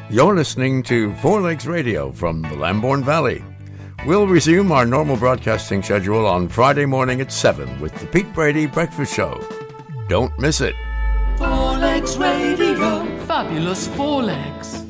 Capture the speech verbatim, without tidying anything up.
You're listening to Four Legs Radio from the Lambourne Valley. We'll resume our normal broadcasting schedule on Friday morning at seven with the Pete Brady Breakfast Show. Don't miss it. Four Legs Radio. Fabulous Four Legs.